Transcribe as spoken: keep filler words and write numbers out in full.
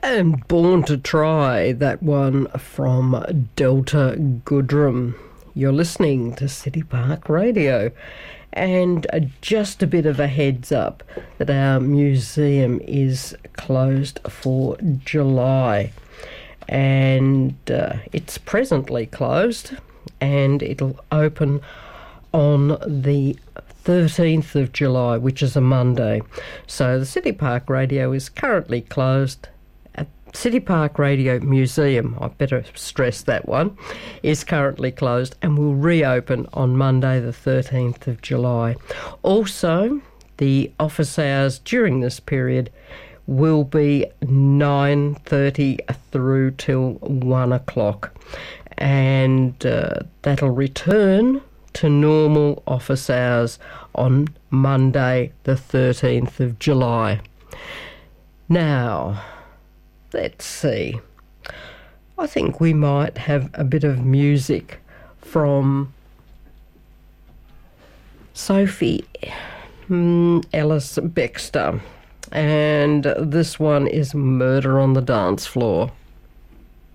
And Born to Try, that one from Delta Goodrem. You're listening to City Park Radio. And uh, just a bit of a heads up that our museum is closed for July. And uh, it's presently closed, and it'll open on the thirteenth of July, which is a Monday. So the City Park Radio is currently closed. City Park Radio Museum, I better stress that one, is currently closed and will reopen on Monday the thirteenth of July. Also, the office hours during this period will be nine thirty through till one o'clock, and uh, that'll return to normal office hours on Monday the thirteenth of July. Now, let's see. I think we might have a bit of music from Sophie mm, Ellis Bextor. And this one is Murder on the Dance Floor.